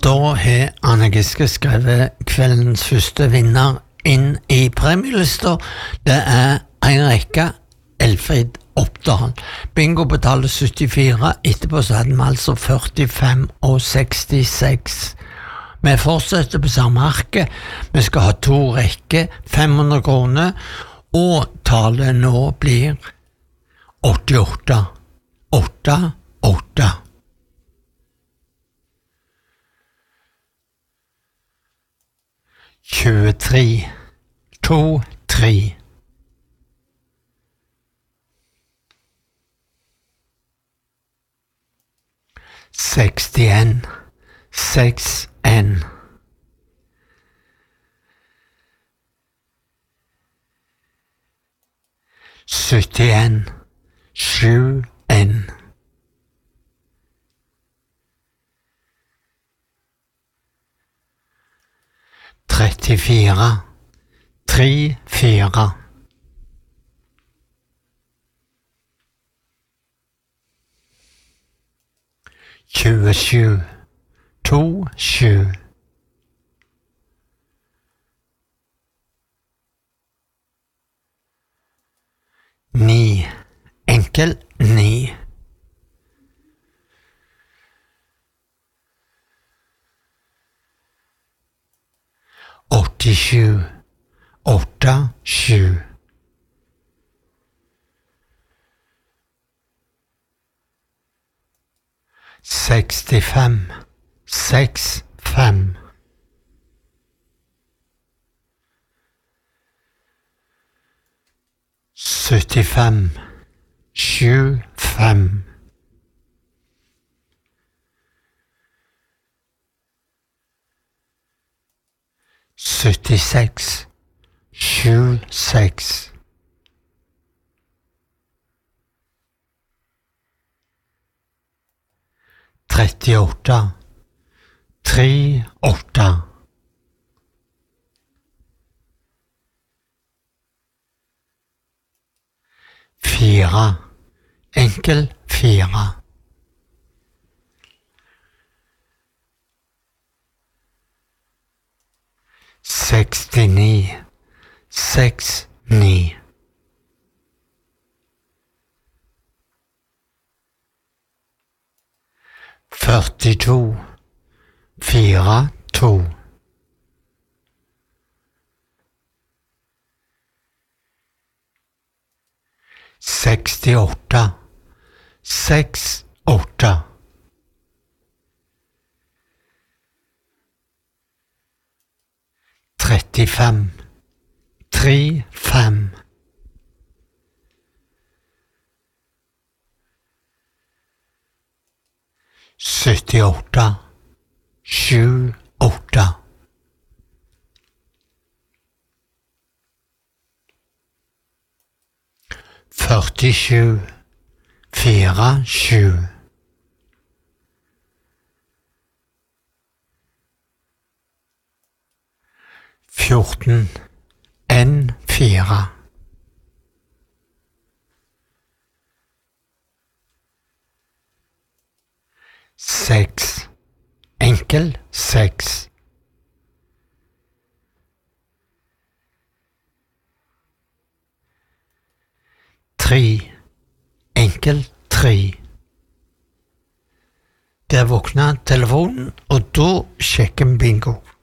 Da har Anne Giske skrevet kveldens første vinner inn i premielista. Det er en rekke Elfrid Oppdal. Bingo betaler 74, etterpå så hadde vi altså 45 og 66. Vi fortsetter på samme arket. Vi skal ha 2 rekker, 500 kroner, og tallet nå blir 88. 88. 23, 2, 3. 61, 6, N. 71, 7, N. 34, 3, 4. 27, 2, 7. 9, enkel 9. 87, 8, 7. 65, 6, 5. 75, 7, 5. 76, 7, 6. 38, 3, 8. 4, enkel 4. 69, 6, 9. 42, 4, 2. 68, 6, 8. 35, 3, 5. 78, 7, 8. 47, 4, 7. 14, N, 4. 6, enkel 6. 3, enkel 3. Der våkna telefonen, og da sjekker vi bingo.